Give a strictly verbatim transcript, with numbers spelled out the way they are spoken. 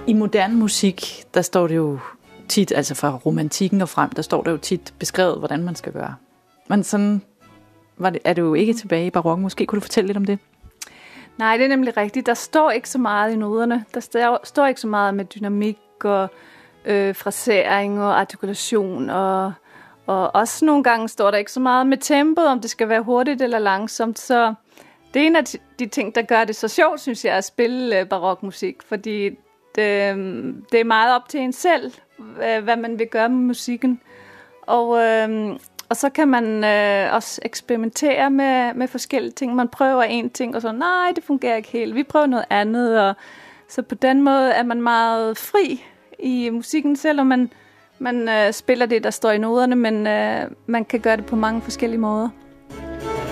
I moderne musik, der står det jo tit, altså fra romantikken og frem, der står det jo tit beskrevet, hvordan man skal gøre. Men sådan var det, er det jo ikke tilbage i barokken. Måske kunne du fortælle lidt om det? Nej, det er nemlig rigtigt. Der står ikke så meget i noderne. Der står, står ikke så meget med dynamik og øh, frasering og artikulation. Og, og også nogle gange står der ikke så meget med tempo, om det skal være hurtigt eller langsomt. Så det er en af de ting, der gør det så sjovt, synes jeg, at spille barokmusik. Fordi det, det er meget op til en selv, hvad man vil gøre med musikken. Og, øh, og så kan man øh, også eksperimentere med, med forskellige ting. Man prøver en ting, og så nej, det fungerer ikke helt. Vi prøver noget andet. Og, så på den måde er man meget fri i musikken, selvom man, man øh, spiller det, der står i noderne, men øh, man kan gøre det på mange forskellige måder.